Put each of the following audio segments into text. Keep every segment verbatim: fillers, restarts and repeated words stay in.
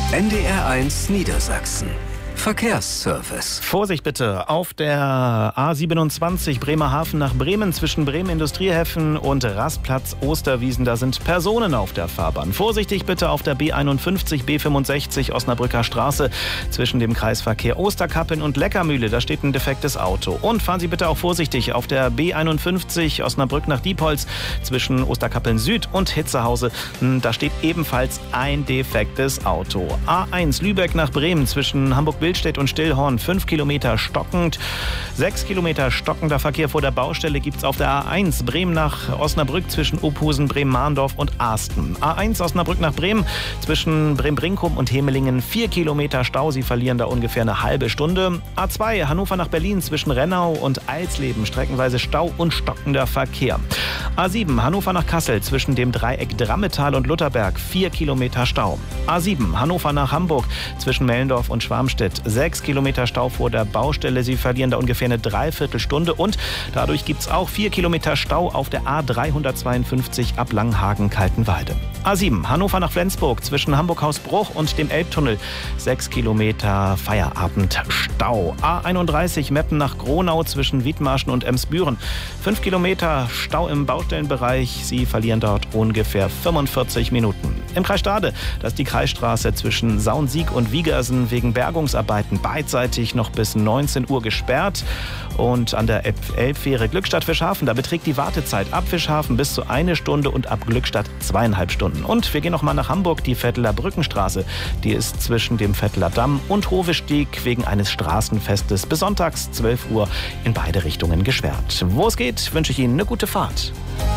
N D R eins Niedersachsen. Verkehrsservice. Vorsicht bitte auf der A siebenundzwanzig Bremerhaven nach Bremen zwischen Bremen Industriehäfen und Rastplatz Osterwiesen. Da sind Personen auf der Fahrbahn. Vorsichtig bitte auf der B einundfünfzig B fünfundsechzig Osnabrücker Straße zwischen dem Kreisverkehr Osterkappeln und Leckermühle. Da steht ein defektes Auto. Und fahren Sie bitte auch vorsichtig auf der B einundfünfzig Osnabrück nach Diepholz zwischen Osterkappeln Süd und Hitzehause. Da steht ebenfalls ein defektes Auto. A eins Lübeck nach Bremen zwischen Hamburg-Billstedt und Stillhorn, fünf Kilometer stockend. sechs Kilometer stockender Verkehr vor der Baustelle gibt es auf der A eins Bremen nach Osnabrück zwischen Ophusen, Bremen-Mahndorf und Asten. A eins Osnabrück nach Bremen zwischen Bremen-Brinkum und Hemelingen, vier Kilometer Stau. Sie verlieren da ungefähr eine halbe Stunde. A zwei Hannover nach Berlin zwischen Rennau und Eilsleben, streckenweise Stau und stockender Verkehr. A sieben Hannover nach Kassel zwischen dem Dreieck Drammetal und Lutherberg, vier Kilometer Stau. A sieben Hannover nach Hamburg zwischen Mellendorf und Schwarmstedt, sechs Kilometer Stau vor der Baustelle. Sie verlieren da ungefähr eine Dreiviertelstunde und dadurch gibt es auch vier Kilometer Stau auf der A dreihundertzweiundfünfzig ab Langenhagen-Kaltenwalde. A sieben Hannover nach Flensburg zwischen Hamburg-Hausbruch und dem Elbtunnel, sechs Kilometer Feierabendstau. A einunddreißig Meppen nach Gronau zwischen Wiedmarschen und Emsbüren, fünf Kilometer Stau im Baustellenbereich. Sie verlieren dort ungefähr fünfundvierzig Minuten. Im Kreis Stade, das ist die Kreisstraße zwischen Saunsiek und Wiegersen wegen Bergungsarbeiten beidseitig noch bis neunzehn Uhr gesperrt. Und an der Elbfähre Glückstadt-Fischhafen, da beträgt die Wartezeit ab Fischhafen bis zu eine Stunde und ab Glückstadt zweieinhalb Stunden. Und wir gehen noch mal nach Hamburg, die Vetteler Brückenstraße. Die ist zwischen dem Vetteler Damm und Hovestieg wegen eines Straßenfestes bis sonntags zwölf Uhr in beide Richtungen gesperrt. Wo es geht, wünsche ich Ihnen eine gute Fahrt.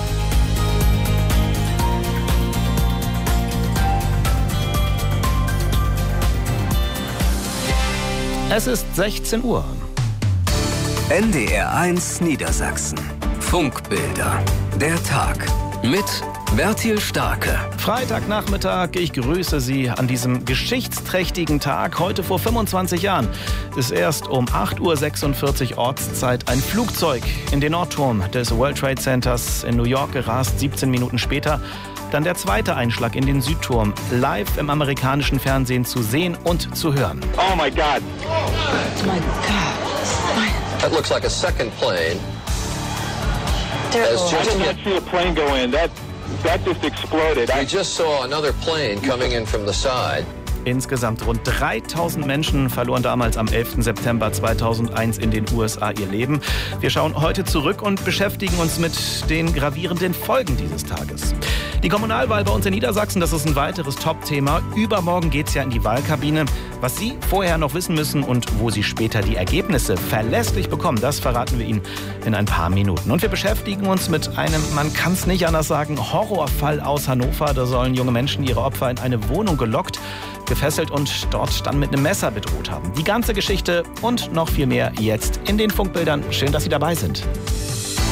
Es ist sechzehn Uhr. N D R eins Niedersachsen. Funkbilder. Der Tag. Mit Bertil Starke. Freitagnachmittag, ich grüße Sie an diesem geschichtsträchtigen Tag. Heute vor fünfundzwanzig Jahren ist erst um acht Uhr sechsundvierzig Ortszeit ein Flugzeug in den Nordturm des World Trade Centers in New York gerast. siebzehn Minuten später dann der zweite Einschlag in den Südturm, live im amerikanischen Fernsehen zu sehen und zu hören. Oh my God. Oh my God. That looks like a second plane. Terrible. As I just did not hit, see a plane go in. That that just exploded. we I, just saw another plane coming in from the side. Insgesamt rund dreitausend Menschen verloren damals am elften September zweitausendeins in den U S A ihr Leben. Wir schauen heute zurück und beschäftigen uns mit den gravierenden Folgen dieses Tages. Die Kommunalwahl bei uns in Niedersachsen, das ist ein weiteres Top-Thema. Übermorgen geht es ja in die Wahlkabine. Was Sie vorher noch wissen müssen und wo Sie später die Ergebnisse verlässlich bekommen, das verraten wir Ihnen in ein paar Minuten. Und wir beschäftigen uns mit einem, man kann es nicht anders sagen, Horrorfall aus Hannover. Da sollen junge Menschen ihre Opfer in eine Wohnung gelockt, gefesselt und dort dann mit einem Messer bedroht haben. Die ganze Geschichte und noch viel mehr jetzt in den Funkbildern. Schön, dass Sie dabei sind.